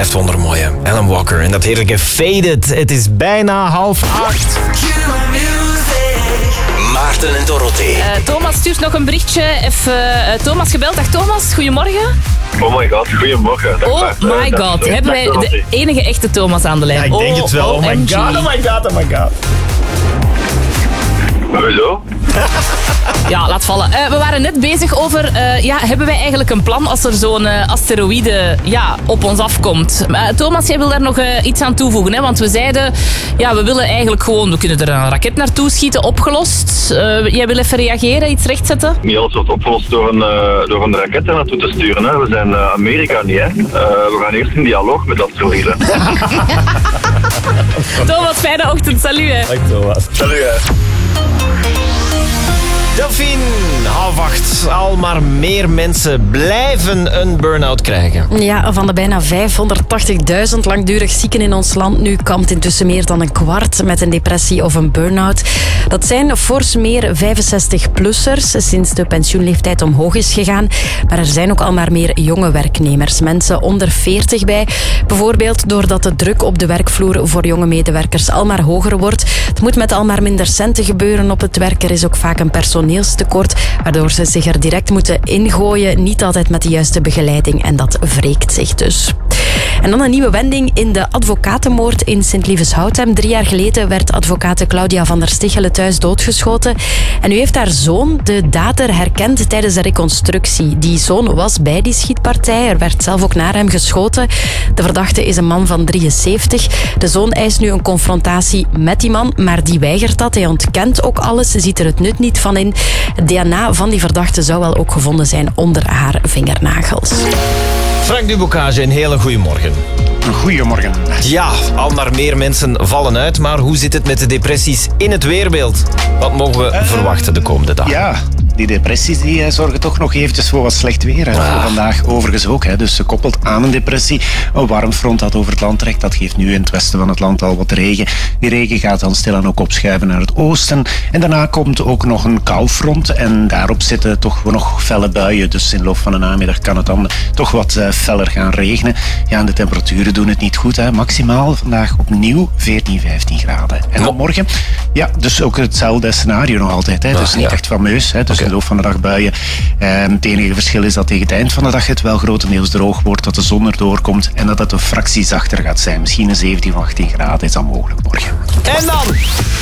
blijft wondermooi, hè. Alan Walker en dat heerlijke Faded. Het is bijna 7:30. Maarten en Dorothee. Thomas stuurt nog een berichtje. Even Thomas gebeld. Dag Thomas, goedemorgen. Oh my god, goedemorgen. Oh my god, hebben wij de enige echte Thomas aan de lijn? Ja, ik denk het wel. Oh my OMG. god, oh my god, oh my god. Hoezo? Ja, laat vallen. We waren net bezig over, hebben wij eigenlijk een plan als er zo'n asteroïde op ons afkomt? Thomas, jij wil daar nog iets aan toevoegen, hè? Want we zeiden, we willen eigenlijk gewoon, we kunnen er een raket naartoe schieten, opgelost. Jij wil even reageren, iets rechtzetten? Niet alles wordt opgelost door een raket er naartoe te sturen. Hè. We zijn Amerika niet, hè. We gaan eerst in dialoog met asteroïden. Thomas, fijne ochtend, salut hè. Dag Thomas. Salut, hè. Delphine, 7:30. Al maar meer mensen blijven een burn-out krijgen. Ja, van de bijna 580.000 langdurig zieken in ons land nu kampt intussen meer dan een kwart met een depressie of een burn-out. Dat zijn fors meer 65-plussers sinds de pensioenleeftijd omhoog is gegaan. Maar er zijn ook al maar meer jonge werknemers, mensen onder 40 bij. Bijvoorbeeld doordat de druk op de werkvloer voor jonge medewerkers al maar hoger wordt. Het moet met al maar minder centen gebeuren op het werk. Er is ook vaak een personeelstekort, waardoor ze zich er direct moeten ingooien. Niet altijd met de juiste begeleiding en dat wreekt zich dus. En dan een nieuwe wending in de advocatenmoord in Sint-Lieveshout. 3 jaar geleden werd advocate Claudia van der Stichelen thuis doodgeschoten. En nu heeft haar zoon de dader herkend tijdens de reconstructie. Die zoon was bij die schietpartij. Er werd zelf ook naar hem geschoten. De verdachte is een man van 73. De zoon eist nu een confrontatie met die man, maar die weigert dat. Hij ontkent ook alles, ziet er het nut niet van in. Het DNA van die verdachte zou wel ook gevonden zijn onder haar vingernagels. Frank Dubocage, een hele goede morgen. Goedemorgen. Ja, al maar meer mensen vallen uit, maar hoe zit het met de depressies in het weerbeeld? Wat mogen we verwachten de komende dagen? Ja, die depressies die zorgen toch nog eventjes voor wat slecht weer. Voor vandaag overigens ook. Hè. Dus gekoppeld aan een depressie. Een warm front dat over het land trekt. Dat geeft nu in het westen van het land al wat regen. Die regen gaat dan stilaan ook opschuiven naar het oosten. En daarna komt ook nog een koufront. En daarop zitten toch nog felle buien. Dus in de loop van de namiddag kan het dan toch wat feller gaan regenen. Ja, en de temperaturen doen het niet goed. Hè. Maximaal vandaag opnieuw 14, 15 graden. En dan morgen, ja, dus ook hetzelfde scenario nog altijd. Hè. Dus niet echt fameus. Hè. Dus in de loop van de dag buien. Het enige verschil is dat tegen het eind van de dag het wel grotendeels droog wordt, dat de zon erdoor komt en dat het een fractie zachter gaat zijn. Misschien een 17 of 18 graden is dat mogelijk morgen. En dan?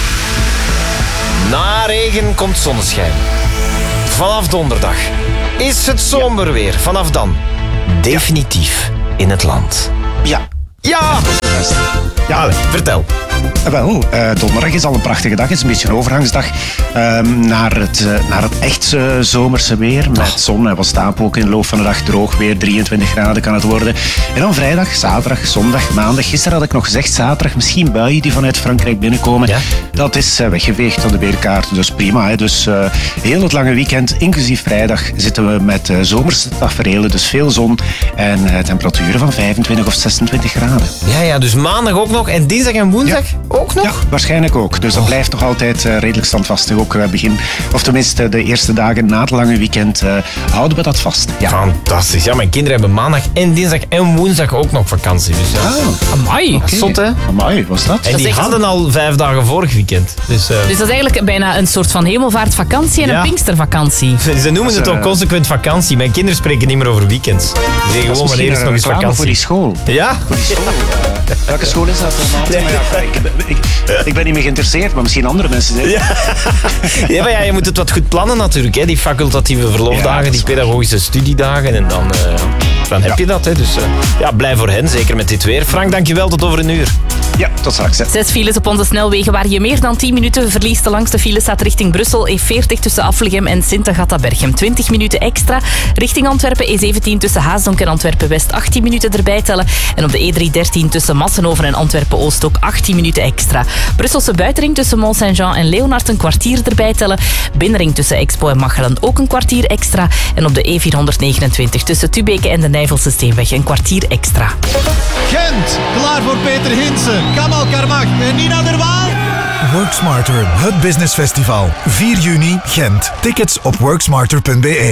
Na regen komt zonneschijn. Vanaf donderdag is het zomerweer. Vanaf dan definitief in het land. Ja. Ja! Ja, vertel. Wel, donderdag is al een prachtige dag. Het is een beetje een overgangsdag naar het echt zomerse weer. Met zon en wat stapel ook in de loop van de dag. Droog weer, 23 graden kan het worden. En dan vrijdag, zaterdag, zondag, maandag. Gisteren had ik nog gezegd, zaterdag misschien buien die vanuit Frankrijk binnenkomen. Ja? Dat is weggeveegd op de weerkaart, dus prima. Hè. Dus heel het lange weekend, inclusief vrijdag, zitten we met zomerse taferelen. Dus veel zon en temperaturen van 25 of 26 graden. Ja, dus maandag ook nog en dinsdag en woensdag ook nog? Ja, waarschijnlijk ook. Dus dat blijft nog altijd redelijk standvastig. Ook begin, of tenminste de eerste dagen na het lange weekend houden we dat vast. Ja. Fantastisch. Ja, mijn kinderen hebben maandag en dinsdag en woensdag ook nog vakantie. Dus ja. Amai. Okay. Zot, hè? Amai, was dat? En die hadden al 5 dagen vorig weekend. Dus dat is eigenlijk bijna een soort van hemelvaartvakantie en een pinkstervakantie. Ze noemen het ook consequent vakantie. Mijn kinderen spreken niet meer over weekends. Ze zeggen gewoon wanneer is nog eens vakantie. Voor die school. Ja? Voor die school. Welke school is dat? Ik ben niet meer geïnteresseerd, maar misschien andere mensen zijn. Ja, maar je moet het wat goed plannen natuurlijk. Hè. Die facultatieve verloofdagen, die pedagogische studiedagen. En dan heb je dat. Hè. Dus blij voor hen, zeker met dit weer. Frank, dankjewel. Tot over een uur. Ja, tot straks. Hè. 6 files op onze snelwegen waar je meer dan 10 minuten verliest. De langste file staat richting Brussel. E40 tussen Aflegem en Sint-Agatha-Berchem. 20 minuten extra. Richting Antwerpen E17 tussen Haasdonk en Antwerpen-West. 18 minuten erbij tellen. En op de E313 tussen Massenhoven en Antwerpen-Oost ook 18 minuten extra. Brusselse buitenring tussen Mont-Saint-Jean en Leonard een kwartier erbij tellen. Binnenring tussen Expo en Machelen ook een kwartier extra. En op de E429 tussen Tubeke en de Nijvelse Steenweg een kwartier extra. Gent, klaar voor Peter Hinsen, Kamal Karmach en Nina der Waal. Work Smarter, het business festival. 4 juni, Gent. Tickets op worksmarter.be.